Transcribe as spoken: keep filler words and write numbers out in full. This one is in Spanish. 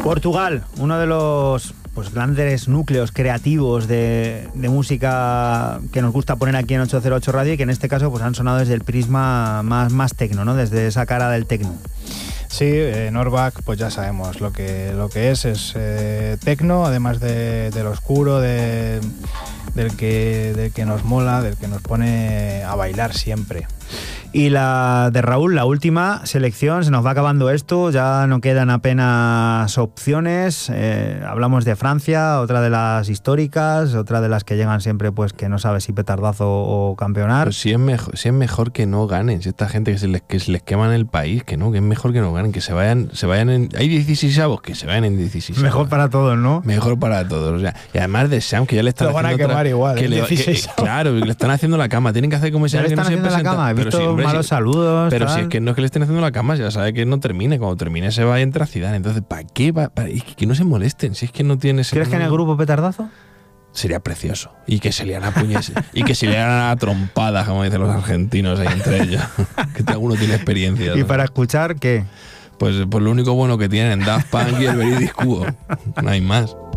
Portugal, uno de los pues grandes núcleos creativos de, de música que nos gusta poner aquí en ocho cero ocho Radio y que en este caso pues han sonado desde el prisma más, más tecno, ¿no? Desde esa cara del tecno. Sí, eh, Norback, pues ya sabemos lo que, lo que es, es eh, tecno, además de, del oscuro, de, del, que, del que nos mola, del que nos pone a bailar siempre. Y la de Raúl, la última selección, se nos va acabando esto, ya no quedan apenas opciones. Eh, hablamos de Francia, otra de las históricas, otra de las que llegan siempre, pues que no sabes si petardazo o campeonar. Pues si es mejor, si es mejor que no ganen, si esta gente que se les, que se les queman el país, que no, que es mejor que no ganen, que se vayan, se vayan en. Hay dieciseisavos, que se vayan en dieciseisavos. Mejor para todos, ¿no? Mejor para todos. O sea, y además de Sam, que ya le están Lo van haciendo. a quemar otra, igual, que ¿eh? le, que, claro, le están haciendo la cama. Tienen que hacer como ese Ya le que están no se haciendo la presenta. cama, he Pero visto sí, hombre, malos sí. saludos. Pero tal. si es que no es que le estén haciendo la cama, ya sabe que no termine. Cuando termine se va a entrar a Zidane. Entonces, ¿para qué? Va? Para, que, que no se molesten. Si es que no tienes. ¿Quieres que en el grupo petardazo? Sería precioso. Y que se liaran a puñes. Y que se liaran a trompadas, como dicen los argentinos ahí entre ellos. Que alguno tiene experiencia. ¿Y ¿no? para escuchar qué? Pues, pues lo único bueno que tienen, Daft Punk y el Veridis Quo. No hay más.